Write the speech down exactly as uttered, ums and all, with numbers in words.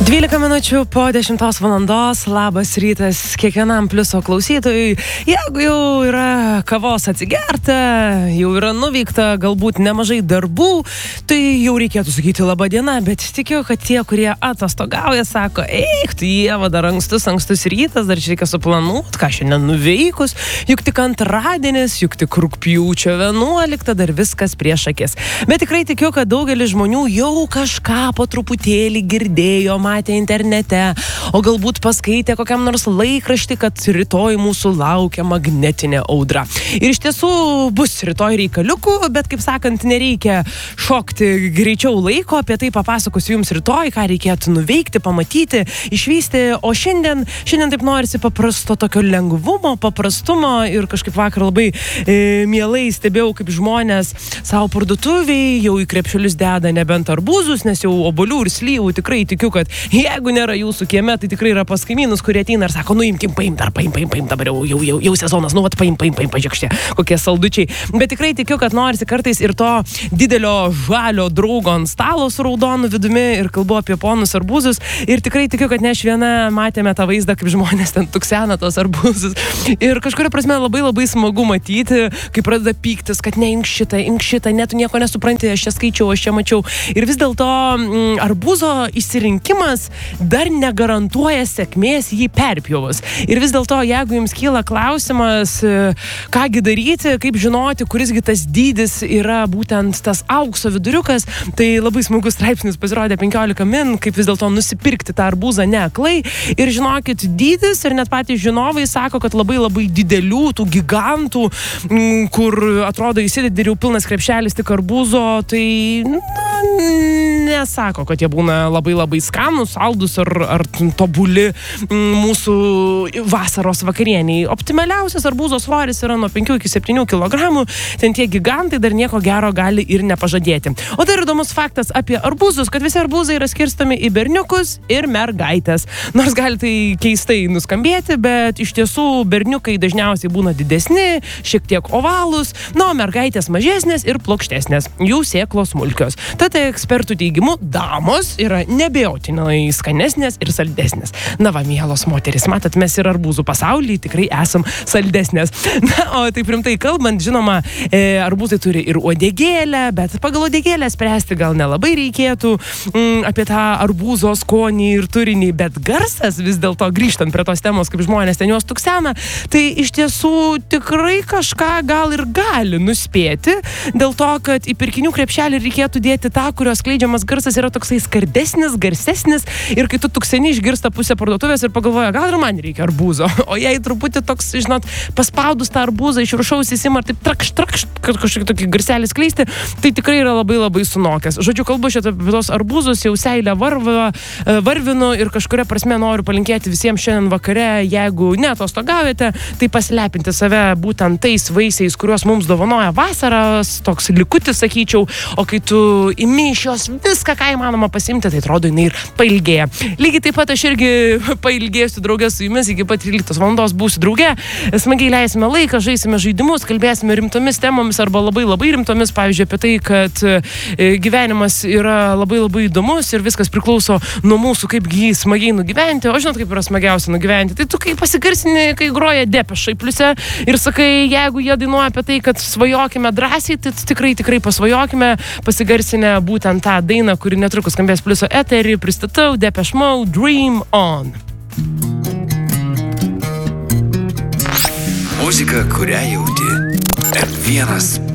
dvylika minučių po dešimtos valandos. Labas rytas kiekvienam pliuso klausytojui. Jeigu jau yra kavos atsigerta, jau yra nuveikta galbūt nemažai darbų, tai jau reikėtų sakyti laba diena, bet tikiu, kad tie, kurie atostogauja, sako, eik, tu Ieva, dar ankstus, ankstus rytas, dar reikia suplanuoti, ką šiandien nuveikus, juk tik antradienis, juk tik rugpjūčio vienuolikta, dar viskas prieš akis. Bet tikrai tikiu, kad daugelis žmonių jau kažką po truputėlį girdėjo, matė internete, o galbūt paskaitė kokiam nors laikraštį, kad rytoj mūsų laukia magnetinė audra. Ir iš tiesų bus rytoj reikaliukų, bet kaip sakant, nereikia šokti greičiau laiko, apie tai papasakosiu jums rytoj, ką reikėtų nuveikti, pamatyti, išvysti, o šiandien, šiandien taip norisi paprasto tokio lengvumo, paprastumo ir kažkaip vakar labai e, mielai stebėjau, kaip žmonės savo parduotuviai jau į krepšelius deda nebent arbūzus, nes jau obuolių ir slyvų tikrai tikiu, kad jeigu nėra jūsų kieme, tai tikrai yra pas kaimynus, kurie ateina ir sako, nu imkim, paim dar, paim, paim, paim, dabar jau, jau, jau, jau sezonas, nu vat paim, paim, paim, pažiūrėk štie, kokie saldučiai. Bet tikrai tikiu, kad norisi kartais ir to didelio žalio draugo ant stalo su raudonu vidumi ir kalbu apie ponus arbūzus. Ir tikrai tikiu, kad ne aš viena matėme tą vaizdą, kaip žmonės ten tuksena tos arbūzus. Ir kažkuria prasme labai labai smagu matyti, kai pradeda pyktis, kad ne ink šitą, ink šitą, net tu nieko nesupranti, aš čia skaičiau, aš čia mačiau. Ir vis dėlto mm, arbūzo išsirinkimas dar negarantuoja sėkmės jį perpjovus. Ir vis dėlto, jeigu jums kyla klausimas, kągi daryti, kaip žinoti, kurisgi tas dydis yra būtent tas aukso viduriukas, tai labai smagus straipsnis pasirodė penkiolika min, kaip vis dėlto nusipirkti tą arbūzą neaklai. Ir žinokit, dydis ir net patys žinovai sako, kad labai labai didelių, tų gigantų, kur atrodo įsidedi ir jau pilnas krepšelis tik arbūzo, tai na, nesako, kad jie būna labai labai skanus, saldus ar, ar tobuli mūsų vasaros vakarieniai. Optimaliausias arbūzo svoris yra nuo penkių iki septynių kilogramų, ten tie gigantai dar nieko gero gali ir nepažadėti. O dar įdomus faktas apie arbūzus, kad visi arbūzai yra skirstomi į berniukus ir mergaitės. Nors gali tai keistai nuskambėti, bet iš tiesų berniukai dažniausiai būna didesni, šiek tiek ovalūs, na, o mergaitės mažesnės ir plokštesnės, jų sėklos smulkios. Tad ekspertų teigimu, damos yra neabejotinai skanesnės ir saldesnės. Na va, mielos moteris, matot, mes ir arbūzų pasaulyje tikrai esam saldesnės. Na, o taip rimtai kalbant, žinoma, e, arbūzai turi ir uodegėlę, bet pagal uodegėlę spręsti gal nelabai reikėtų mm, apie tą arbūzo skonį ir turinį, bet garsas vis dėlto, grįžtant prie tos temos, kaip žmonės ten juos tuksena, tai iš tiesų tikrai kažką gal ir gali nuspėti, dėl to, kad į pirkinių krepšelį reikėtų dėti tą, kurios skleidžiamas garsas yra toksai skardesnis, garsesnis, ir kai tu tukseni išgirsta pusę parduotuvės ir pagalvoja, gal ir man reikia arbūzo, o jei truputį toks, žinot, paspaudus tą arbūzą iš viršaus įsima ir taip trakš, trakš, kad kažkokį tokį garselį skleisti, tai tikrai yra labai labai sunokęs. Žodžiu, kalbu šitą apie tos arbūzus, jau seilę varva, varvinu ir kažkuria prasme noriu palinkėti visiems šiandien vakare, jeigu neatostogaujate, tai pasilepinti save būtent tais vaisiais, kuriuos mums dovanoja vasaras, toks likutis, sakyčiau, o kai tu imi iš jos viską, ką įmanoma pasimti, tai atrodo, jinai ir pailgėja. Lygiai taip pat aš irgi pailgėsiu draugė su jumis, iki pat tryliktos valandos būsiu draugė, smagiai leisime laiką, žaisime žaidimus, kalbėsime rimtomis temomis arba labai labai rimtomis, pavyzdžiui, apie tai, kad gyvenimas yra labai labai įdomus ir viskas priklauso nuo mūsų, kaip jį smagiai nugyventi, o žinot, kaip yra smagiausia nugyventi, tai tu kai pasigarsini, kai groja Depešai pliuse ir sakai, jeigu jie dainuoja apie tai, kad svajokime drąsiai, tai tikrai tikrai pasvajokime, pasigarsinę būtent tą dainą, kuri netrukus skambės pliuso eterį, pristatau Depeche Mode, Dream On. Muzika, kurią jauti. F vienas.